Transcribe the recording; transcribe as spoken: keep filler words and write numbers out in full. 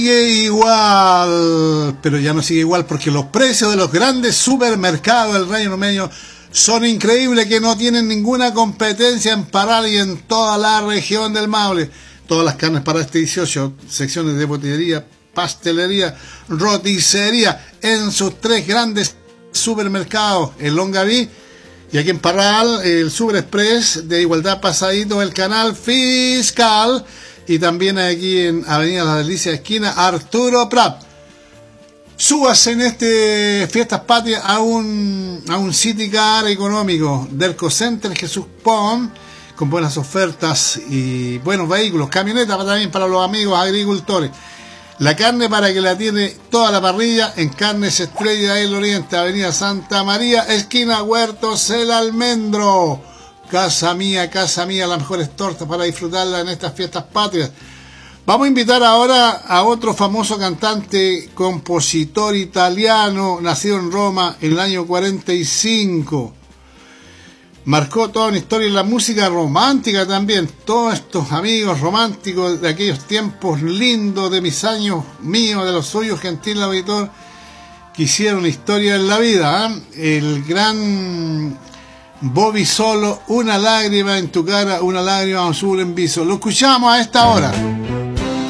Sigue igual, pero ya no sigue igual porque los precios de los grandes supermercados del Reino Medio son increíbles, que no tienen ninguna competencia en Parral y en toda la región del Maule. Todas las carnes para este dieciocho, secciones de botillería, pastelería, roticería, en sus tres grandes supermercados, en Longaví y aquí en Parral, el Super Express de Igualdad pasadito el Canal Fiscal, y también aquí en Avenida Las Delicias, esquina Arturo Prat. Súbase en este Fiestas Patrias a un, a un City Car económico del Center Jesús Pon, con buenas ofertas y buenos vehículos, camionetas también para los amigos agricultores. La carne para que la tiene toda la parrilla en Carnes Estrella del Oriente, Avenida Santa María, esquina Huertos El Almendro. Casa mía, casa mía, las mejores tortas para disfrutarla en estas Fiestas Patrias. Vamos a invitar ahora a otro famoso cantante, compositor italiano, nacido en Roma en el año cuarenta y cinco. Marcó toda una historia en la música romántica también. Todos estos amigos románticos de aquellos tiempos lindos, de mis años, míos, de los suyos, gentil auditor, que hicieron historia en la vida, ¿eh? El gran Bobby Solo, Una lágrima en tu cara, una lágrima azul en viso. Lo escuchamos a esta hora.